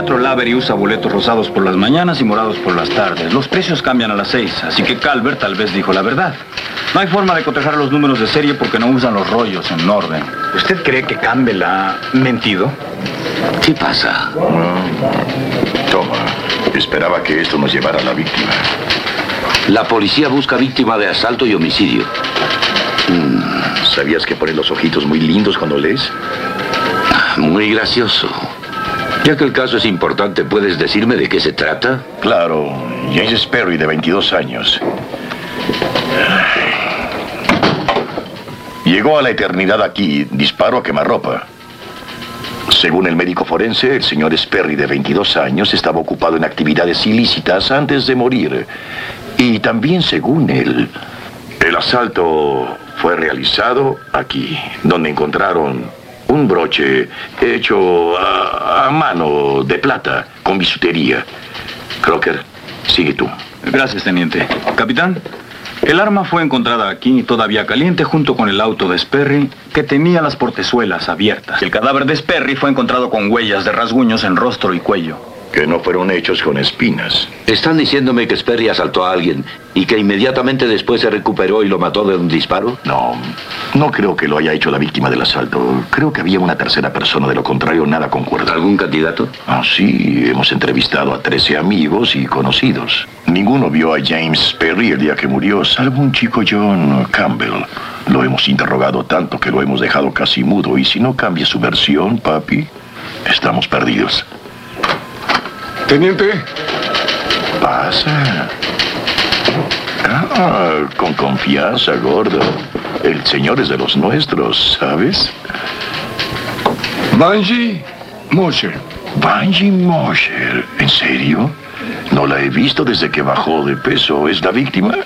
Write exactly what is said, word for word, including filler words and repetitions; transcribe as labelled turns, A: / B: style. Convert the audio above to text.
A: Teatro Lavery usa boletos rosados por las mañanas y morados por las tardes. Los precios cambian a las seis, así que Calvert tal vez dijo la verdad. No hay forma de cotejar los números de serie porque no usan los rollos en orden.
B: ¿Usted cree que Campbell ha mentido?
C: ¿Qué pasa?
D: Mm, toma, esperaba que esto nos llevara a la víctima.
C: La policía busca víctima de asalto y homicidio.
D: Mm, ¿sabías que ponen los ojitos muy lindos cuando lees?
C: Muy gracioso. Ya que el caso es importante, ¿puedes decirme de qué se trata?
D: Claro, James Sperry, de veintidós años. Llegó a la eternidad aquí, disparo a quemarropa. Según el médico forense, el señor Sperry, de veintidós años, estaba ocupado en actividades ilícitas antes de morir. Y también, según él, el asalto fue realizado aquí, donde encontraron un broche hecho a, a mano de plata, con bisutería. Crocker, sigue tú.
A: Gracias, teniente. Capitán, el arma fue encontrada aquí, todavía caliente, junto con el auto de Sperry, que tenía las portezuelas abiertas. El cadáver de Sperry fue encontrado con huellas de rasguños en rostro y cuello.
D: Que no fueron hechos con espinas.
C: ¿Están diciéndome que Sperry asaltó a alguien y que inmediatamente después se recuperó y lo mató de un disparo?
D: No, no creo que lo haya hecho la víctima del asalto. Creo que había una tercera persona, de lo contrario nada concuerda.
C: ¿Algún candidato?
D: Ah, sí, hemos entrevistado a trece amigos y conocidos. Ninguno vio a James Sperry el día que murió, salvo un chico John Campbell. Lo hemos interrogado tanto que lo hemos dejado casi mudo, y si no cambia su versión, papi, estamos perdidos.
E: Teniente.
D: Pasa. Ah, con confianza, gordo. El señor es de los nuestros, ¿sabes?
E: Bungie Mosher.
D: Bungie Mosher, ¿en serio? No la he visto desde que bajó de peso. ¿Es la víctima?